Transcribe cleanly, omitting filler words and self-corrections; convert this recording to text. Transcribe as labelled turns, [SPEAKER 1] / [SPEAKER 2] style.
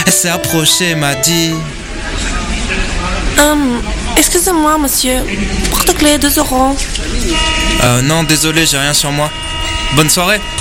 [SPEAKER 1] Elle s'est approchée, m'a dit.
[SPEAKER 2] Excusez-moi, monsieur. Porte-clés, 2 €.
[SPEAKER 1] Non, désolé, j'ai rien sur moi. Bonne soirée.